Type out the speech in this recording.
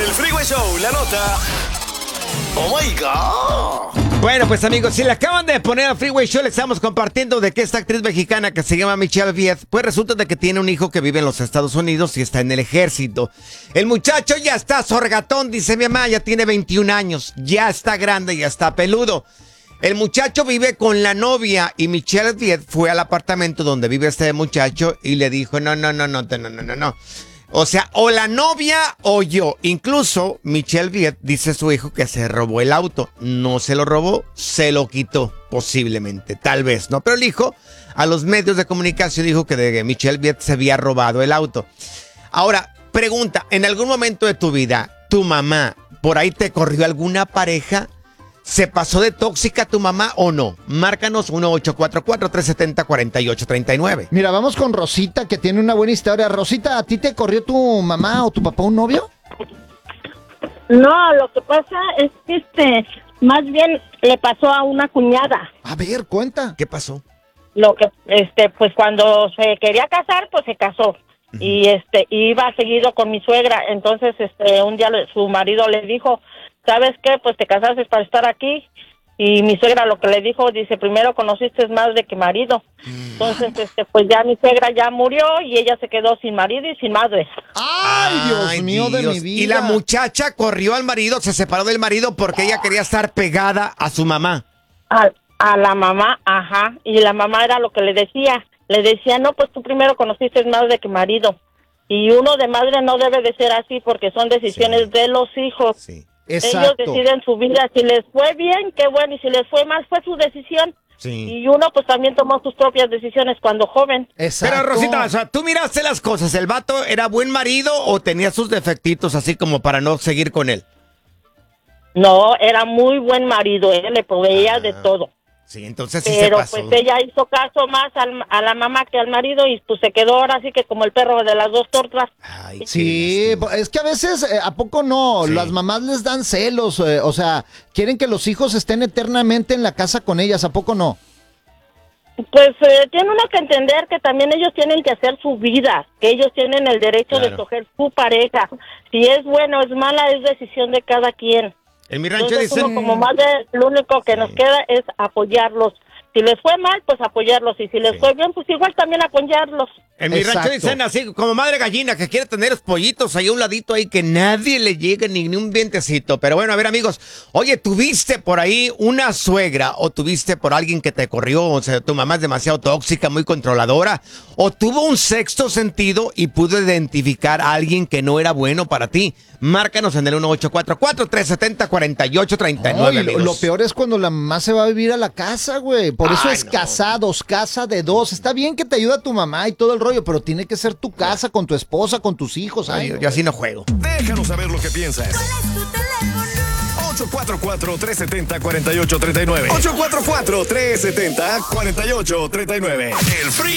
el Freeway Show, la nota. Oh my God. Bueno, pues amigos, si le acaban de poner al Freeway Show, le estamos compartiendo de que esta actriz mexicana que se llama Michelle Viet, pues resulta de que tiene un hijo que vive en los Estados Unidos y está en el ejército. El muchacho ya está sorgatón, dice mi mamá, ya tiene 21 años, ya está grande, ya está peludo. El muchacho vive con la novia y Michelle Viet fue al apartamento donde vive este muchacho y le dijo, no. O sea, o la novia o yo. Incluso Michelle Viet dice a su hijo que se robó el auto. No se lo robó, se lo quitó, posiblemente, tal vez, ¿no? Pero el hijo a los medios de comunicación dijo que de Michelle Viet se había robado el auto. Ahora, pregunta, ¿en algún momento de tu vida, tu mamá, por ahí te corrió alguna pareja? ¿Se pasó de tóxica tu mamá o no? Márcanos 1-844-370-4839. Mira, vamos con Rosita, que tiene una buena historia. Rosita, ¿a ti te corrió tu mamá o tu papá un novio? No, lo que pasa es que más bien le pasó a una cuñada. A ver, cuenta. ¿Qué pasó? Lo que pues cuando se quería casar, pues se casó. Y iba seguido con mi suegra. Entonces un día su marido le dijo, ¿sabes qué? Pues te casaste para estar aquí. Y mi suegra lo que le dijo, dice, primero conociste más de que marido. Entonces, pues ya mi suegra ya murió y ella se quedó sin marido y sin madre. ¡Ay, Dios mío de mi vida! Y la muchacha corrió al marido, se separó del marido porque ella quería estar pegada a su mamá. A la mamá, ajá. Y la mamá era lo que le decía. Le decía, no, pues tú primero conociste más de que marido. Y uno de madre no debe de ser así porque son decisiones de los hijos. Sí. Exacto. Ellos deciden su vida, si les fue bien, qué bueno, y si les fue mal, fue su decisión. Sí. Y uno pues también tomó sus propias decisiones cuando joven. Exacto. Pero Rosita, o sea, tú miraste las cosas, ¿el vato era buen marido o tenía sus defectitos así como para no seguir con él? No, era muy buen marido, le proveía de todo. Sí, entonces sí Pero se pasó. pues ella hizo caso más a la mamá que al marido y pues se quedó ahora así que como el perro de las dos tortas. Ay, Sí, es que a veces, ¿a poco no? Sí. Las mamás les dan celos, o sea, quieren que los hijos estén eternamente en la casa con ellas, ¿a poco no? Pues tiene uno que entender que también ellos tienen que hacer su vida, que ellos tienen el derecho de escoger su pareja. Si es bueno o es mala, es decisión de cada quien. En mi rancho Entonces dicen... uno como madre, lo único que nos queda es apoyarlos. Si les fue mal, pues apoyarlos. Y si les fue bien, pues igual también apoyarlos. En mi rancho dicen así, como madre gallina, que quiere tener los pollitos ahí a un ladito ahí, que nadie le llegue ni un vientecito. Pero bueno, a ver amigos, oye, ¿tuviste por ahí una suegra o tuviste por alguien que te corrió? O sea, tu mamá es demasiado tóxica, muy controladora. ¿O tuvo un sexto sentido y pudo identificar a alguien que no era bueno para ti? Márcanos en el 1-844-370-4839, amigos. Lo peor es cuando la mamá se va a vivir a la casa, güey. Por eso es no. casados, casa de dos. Está bien que te ayuda tu mamá y todo el rollo, pero tiene que ser tu casa con tu esposa, con tus hijos. Ay, yo así no juego. Déjanos saber lo que piensas. 844-370-4839. 844-370-4839. El Free